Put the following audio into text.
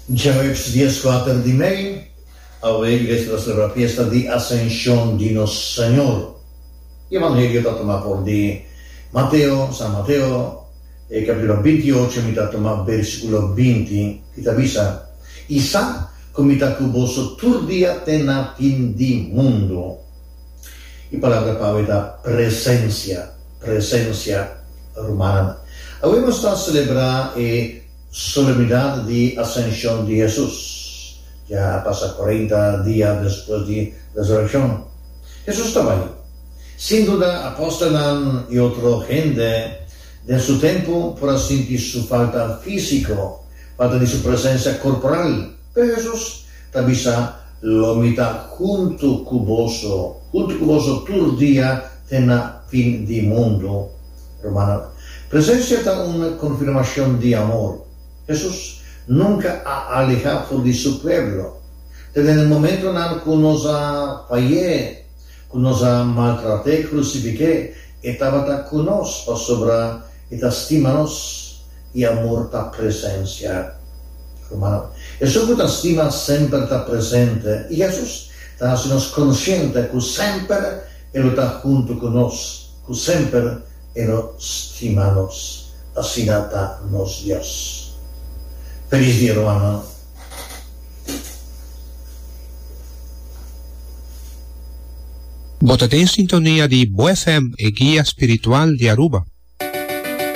Já hoje, dia 4 de maio, a igreja celebra a festa de Ascensão de Nosso Senhor. O Evangelho está tomado por de Mateo, San Mateo, capítulo 28, mi está tomado versículo 20, que te avisa, Isa, come está cuboso turdia tena fin di mundo. E palavra para presença romana. Hoje nós estamos a celebrar a solenidade de Ascensão de Jesus. Já passa 40 dias depois de resurreição. Jesus estava aí. Sem dúvida, apóstolos e outra gente de seu tempo para sentir sua falta física, falta de sua presença corporal. Mas Jesus também lo mita junto cuboso todo dia tena fin di mundo romano. Presencia da una confirmación de amor. Jesús nunca ha alejado de su pueblo. Desde el momento en que nos ha fallado, que nos ha maltratado, crucificado, estaba con nosotros para sobrar y estima-nos y amor da presencia romana. Jesús que estima sempre está presente e Jesus está nos consciente que sempre Ele está junto conosco, que sempre Ele estima-nos, assim está nos Deus. Feliz dia, romano. Votate in sintonia di Bo FM e Guia Spiritual di Aruba.